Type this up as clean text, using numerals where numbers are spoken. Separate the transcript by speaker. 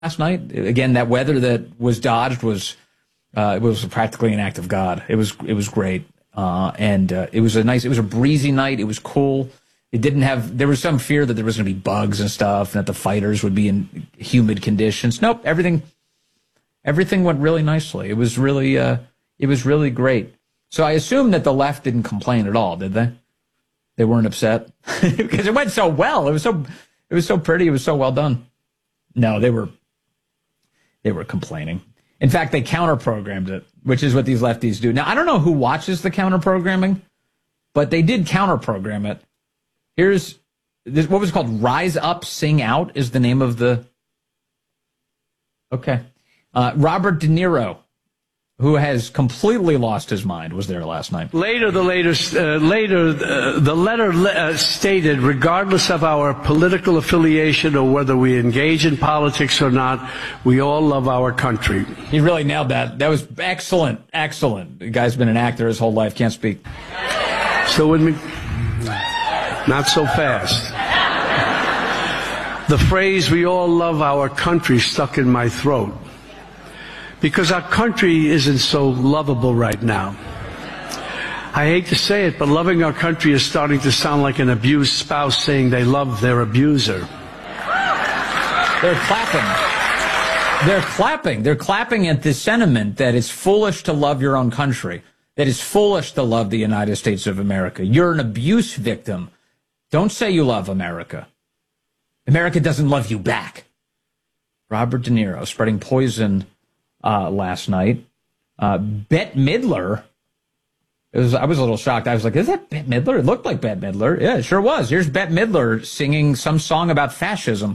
Speaker 1: last night. Again, that weather that was dodged was it was practically an act of God. It was great, and it was a breezy night. It was cool. There was some fear that there was going to be bugs and stuff, and that the fighters would be in humid conditions. Nope, everything went really nicely. It was really great. So I assume that the left didn't complain at all, did they? They weren't upset because it went so well. It was so pretty. It was so well done. No, they were complaining. In fact, they counter-programmed it, which is what these lefties do. Now, I don't know who watches the counter-programming, but they did counter-program it. Here's this, what was it called? Rise Up, Sing Out is the name of the... Okay. Robert De Niro, who has completely lost his mind, was there last night.
Speaker 2: Later, the letter stated, regardless of our political affiliation or whether we engage in politics or not, we all love our country.
Speaker 1: He really nailed that. That was excellent, excellent. The guy's been an actor his whole life, can't speak.
Speaker 2: So when we... Not so fast. The phrase, we all love our country, stuck in my throat. Because our country isn't so lovable right now. I hate to say it, but loving our country is starting to sound like an abused spouse saying they love their abuser.
Speaker 1: They're clapping. They're clapping. They're clapping at the sentiment that it's foolish to love your own country, that it's foolish to love the United States of America. You're an abuse victim. Don't say you love America. America doesn't love you back. Robert De Niro spreading poison last night. Bette Midler. I was a little shocked. I was like, is that Bette Midler? It looked like Bette Midler. Yeah, it sure was. Here's Bette Midler singing some song about fascism.